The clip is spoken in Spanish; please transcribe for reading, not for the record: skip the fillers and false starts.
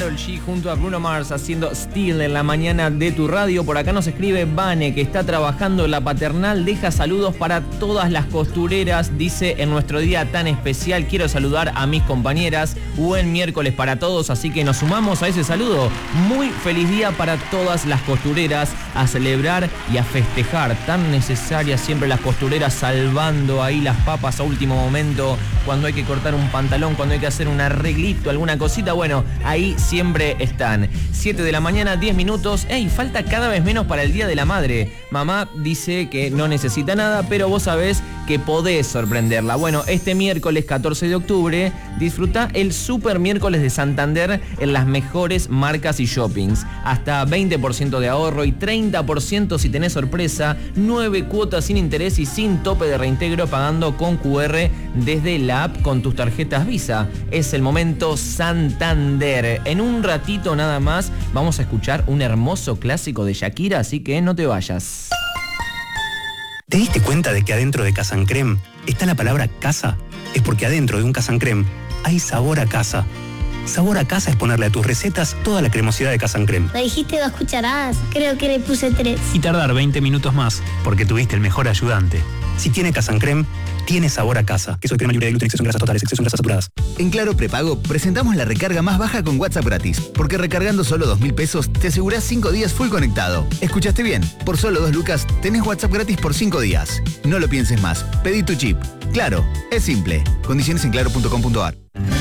Karol G junto a Bruno Mars haciendo Still en la mañana de tu radio. Por acá nos escribe Vane, que está trabajando en la paternal. Deja saludos para todas las costureras. Dice, en nuestro día tan especial quiero saludar a mis compañeras. Buen miércoles para todos, así que nos sumamos a ese saludo. Muy feliz día para todas las costureras, a celebrar y a festejar. Tan necesarias siempre las costureras, salvando ahí las papas a último momento, cuando hay que cortar un pantalón, cuando hay que hacer un arreglito, alguna cosita. Bueno, ahí siempre están. 7 de la mañana, 10 minutos. ¡Ey! Falta cada vez menos para el Día de la Madre. Mamá dice que no necesita nada, pero vos sabés que podés sorprenderla. Bueno, este miércoles 14 de octubre disfruta el Super Miércoles de Santander en las mejores marcas y shoppings. Hasta 20% de ahorro y 30% si tenés sorpresa. 9 cuotas sin interés y sin tope de reintegro, pagando con QR desde la app con tus tarjetas Visa. Es el momento Santander. En un ratito nada más vamos a escuchar un hermoso clásico de Shakira, así que no te vayas. ¿Te diste cuenta de que adentro de Casa Creme está la palabra casa? Es porque adentro de un Casa Creme hay sabor a casa. Sabor a casa es ponerle a tus recetas toda la cremosidad de Casa Creme. Me dijiste 2 cucharadas, creo que le puse 3. Y tardar 20 minutos más, porque tuviste el mejor ayudante. Si tiene Casa Creme, tiene sabor a casa. Queso de crema libre de gluten, exceso en grasas totales, exceso en grasas saturadas. En Claro Prepago presentamos la recarga más baja con WhatsApp gratis, porque recargando solo 2.000 pesos te asegurás 5 días full conectado. ¿Escuchaste bien? Por solo 2 lucas tenés WhatsApp gratis por 5 días. No lo pienses más, pedí tu chip. Claro, es simple. Condiciones en claro.com.ar.